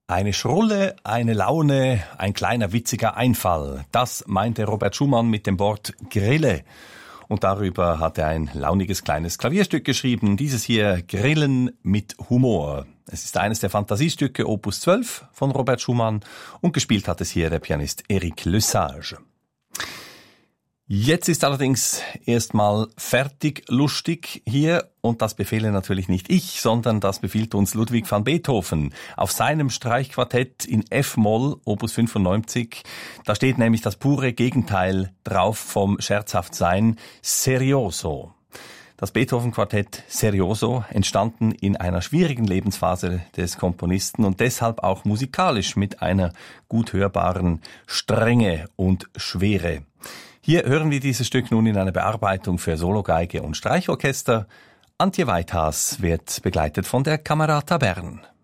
Eine Schrulle, eine Laune, ein kleiner witziger Einfall. Das meinte Robert Schumann mit dem Wort Grille. Und darüber hat er ein launiges kleines Klavierstück geschrieben. Dieses hier, Grillen mit Humor. Es ist eines der Fantasiestücke Opus 12 von Robert Schumann und gespielt hat es hier der Pianist Éric Lesage. Jetzt ist allerdings erstmal fertig lustig hier und das befehle natürlich nicht ich, sondern das befiehlt uns Ludwig van Beethoven auf seinem Streichquartett in F-Moll, Opus 95. Da steht nämlich das pure Gegenteil drauf vom Scherzhaftsein, Serioso. Das Beethoven-Quartett Serioso, entstanden in einer schwierigen Lebensphase des Komponisten und deshalb auch musikalisch mit einer gut hörbaren Strenge und Schwere. Hier hören wir dieses Stück nun in einer Bearbeitung für Sologeige und Streichorchester. Antje Weithaas wird begleitet von der Camerata Bern.